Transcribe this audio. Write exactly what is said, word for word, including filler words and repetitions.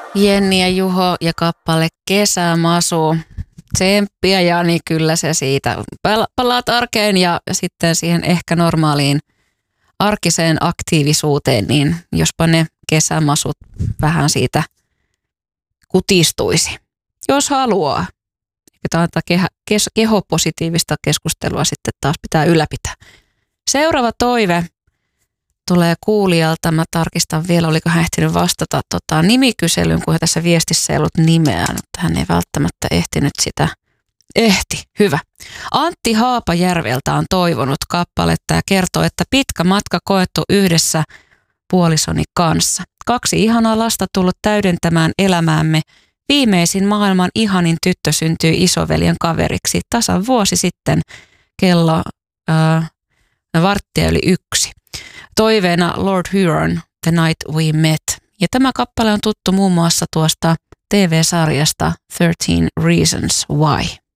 Jenni ja Juho ja kappale Kesämasu. Tsemppiä Jani, kyllä se siitä. Pal- palaat arkeen ja sitten siihen ehkä normaaliin arkiseen aktiivisuuteen, niin jospa ne kesämasut vähän siitä kutistuisi. Jos haluaa. Tämä on kes- kehopositiivista keskustelua sitten taas pitää ylläpitää. Seuraava toive tulee kuulijalta. Mä tarkistan vielä, oliko hän ehtinyt vastata tota, nimikyselyyn, kun tässä viestissä ei ollut nimeä. Mutta hän ei välttämättä ehtinyt sitä. Ehti, hyvä. Antti Haapajärveltä on toivonut kappaletta ja kertoo, että pitkä matka koettu yhdessä puolisoni kanssa. Kaksi ihanaa lasta tullut täydentämään elämäämme. Viimeisin maailman ihanin tyttö syntyi isoveljen kaveriksi tasan vuosi sitten kello äh, varttia yli yksi. Toiveena Lord Huron, The Night We Met. Ja tämä kappale on tuttu muun muassa tuosta T V-sarjasta thirteen Reasons Why.